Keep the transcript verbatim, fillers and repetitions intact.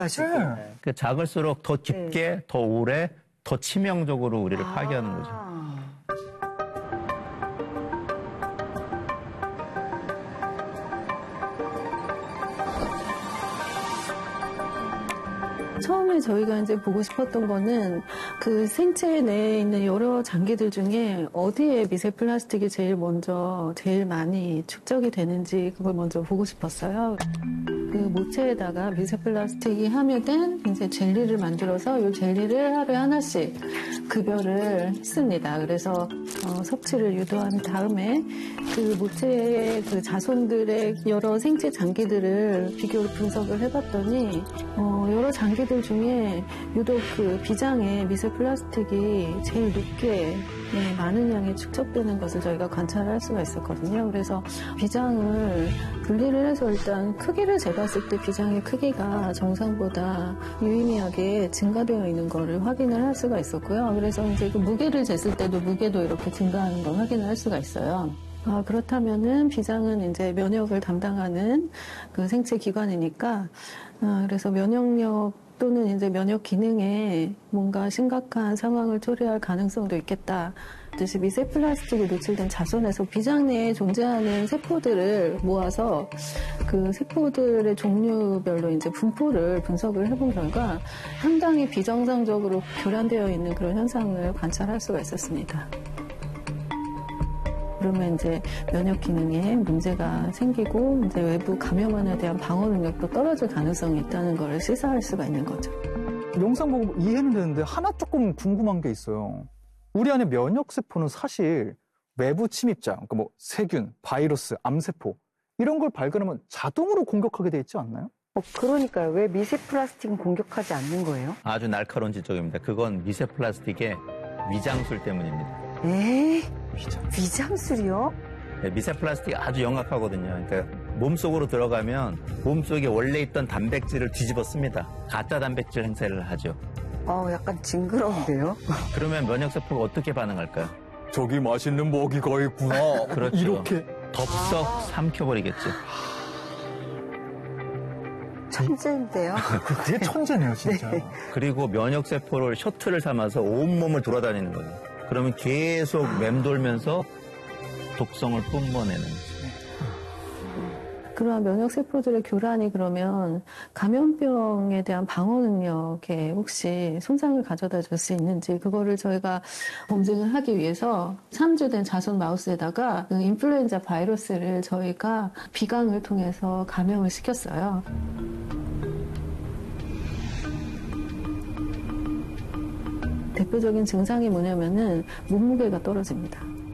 네. 그 작을수록 더 깊게, 네. 더 오래, 더 치명적으로 우리를 아. 파괴하는 거죠. 처음에 저희가 이제 보고 싶었던 거는 그 생체 내에 있는 여러 장기들 중에 어디에 미세 플라스틱이 제일 먼저, 제일 많이 축적이 되는지 그걸 먼저 보고 싶었어요. 그 모체에다가 미세 플라스틱이 함유된 이제 젤리를 만들어서 이 젤리를 하루에 하나씩 급여를 했습니다. 그래서 어, 섭취를 유도한 다음에 그 모체의 그 자손들의 여러 생체 장기들을 비교 분석을 해봤더니 어, 여러 장기들 중에 유독 그 비장에 미세 플라스틱이 제일 높게 네, 많은 양이 축적되는 것을 저희가 관찰할 수가 있었거든요. 그래서 비장을 분리를 해서 일단 크기를 재봤을 때 비장의 크기가 정상보다 유의미하게 증가되어 있는 것을 확인을 할 수가 있었고요. 그래서 이제 그 무게를 쟀을 때도 무게도 이렇게 증가하는 걸 확인을 할 수가 있어요. 아, 그렇다면은 비장은 이제 면역을 담당하는 그 생체 기관이니까, 아, 그래서 면역력 또는 이제 면역 기능에 뭔가 심각한 상황을 초래할 가능성도 있겠다. 뜻이 미세 플라스틱이 노출된 자손에서 비장 내에 존재하는 세포들을 모아서 그 세포들의 종류별로 이제 분포를 분석을 해본 결과 상당히 비정상적으로 교란되어 있는 그런 현상을 관찰할 수가 있었습니다. 그러면 이제 면역 기능에 문제가 생기고 이제 외부 감염원에 대한 방어 능력도 떨어질 가능성이 있다는 걸 시사할 수가 있는 거죠. 영상 보고 이해는 되는데 하나 조금 궁금한 게 있어요. 우리 안에 면역 세포는 사실 외부 침입자, 그러니까 뭐 세균, 바이러스, 암세포 이런 걸 발견하면 자동으로 공격하게 돼 있지 않나요? 어, 그러니까요. 왜 미세 플라스틱은 공격하지 않는 거예요? 아주 날카로운 지적입니다. 그건 미세 플라스틱의 위장술 때문입니다. 에이, 위장. 위장술이요? 네, 미세 플라스틱이 아주 영악하거든요. 그러니까 몸속으로 들어가면 몸속에 원래 있던 단백질을 뒤집어 씁니다. 가짜 단백질 행세를 하죠. 어, 약간 징그러운데요? 그러면 면역세포가 어떻게 반응할까요? 저기 맛있는 먹이가 있구나. 그렇죠. 이렇게 덥석 아. 삼켜버리겠죠. 천재인데요? 그게 천재네요, 진짜. 네. 그리고 면역세포를 셔틀을 삼아서 온몸을 돌아다니는 거예요. 그러면 계속 맴돌면서 독성을 뿜어내는 거죠. 그러한 면역세포들의 교란이 그러면 감염병에 대한 방어 능력에 혹시 손상을 가져다 줄 수 있는지 그거를 저희가 검증을 하기 위해서 삼 주 된 자손 마우스에다가 그 인플루엔자 바이러스를 저희가 비강을 통해서 감염을 시켰어요. 대표적인 증상이 뭐냐면은 몸무게가 떨어집니다.